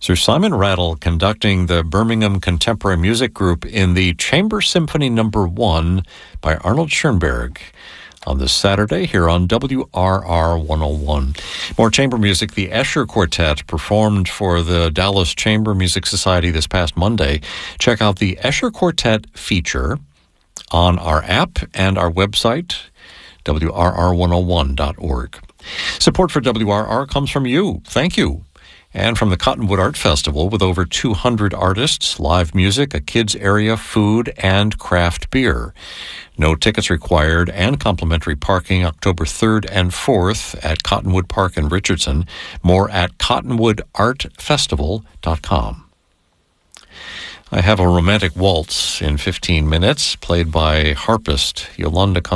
Sir Simon Rattle conducting the Birmingham Contemporary Music Group in the Chamber Symphony No. 1 by Arnold Schoenberg on this Saturday here on WRR 101. More chamber music. The Escher Quartet performed for the Dallas Chamber Music Society this past Monday. Check out the Escher Quartet feature on our app and our website, WRR101.org. Support for WRR comes from you. Thank you. And from the Cottonwood Art Festival with over 200 artists, live music, a kids area, food, and craft beer. No tickets required and complimentary parking October 3rd and 4th at Cottonwood Park in Richardson. More at cottonwoodartfestival.com. I have a romantic waltz in 15 minutes, played by harpist Yolanda